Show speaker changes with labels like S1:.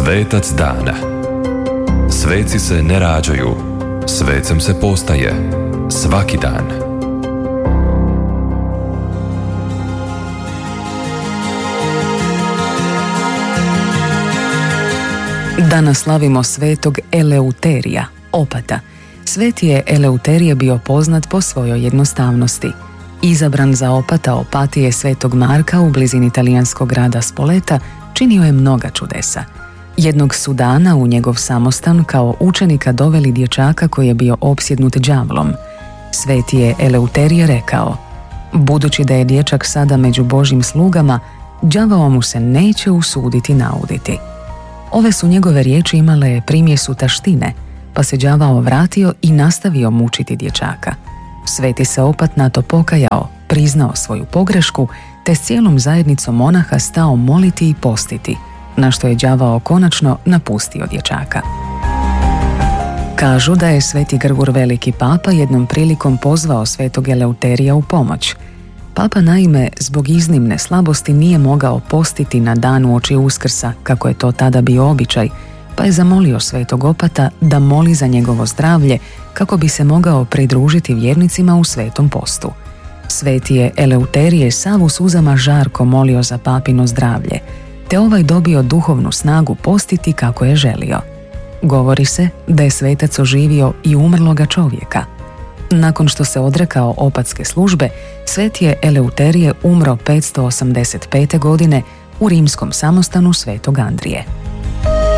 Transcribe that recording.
S1: Svetac dana. Sveci se ne rađaju, svecem se postaje. Svaki dan.
S2: Danas slavimo svetog Eleuterija, opata. Sveti je Eleuterije bio poznat po svojoj jednostavnosti. Izabran za opata Opatije svetog Marka u blizini talijanskog grada Spoleta, činio je mnoga čudesa. Jednog su dana u njegov samostan kao učenika doveli dječaka koji je bio opsjednut đavlom. Sveti je Eleuterije rekao: budući da je dječak sada među Božjim slugama, đavao mu se neće usuditi nauditi. Ove su njegove riječi imale primjesu taštine, pa se đavao vratio i nastavio mučiti dječaka. Sveti se opat na to pokajao, priznao svoju pogrešku, te s cijelom zajednicom monaha stao moliti i postiti, na što je đavao konačno napustio dječaka. Kažu da je sveti Grgur Veliki Papa jednom prilikom pozvao svetog Eleuterija u pomoć. Papa naime zbog iznimne slabosti nije mogao postiti na dan uoči Uskrsa, kako je to tada bio običaj, pa je zamolio svetog opata da moli za njegovo zdravlje kako bi se mogao pridružiti vjernicima u svetom postu. Sveti je Eleuterije sav u suzama žarko molio za papino zdravlje, te ovaj dobio duhovnu snagu postiti kako je želio. Govori se da je svetac oživio i umrloga čovjeka. Nakon što se odrekao opatske službe, sveti je Eleuterije umro 585. godine u rimskom samostanu svetog Andrije.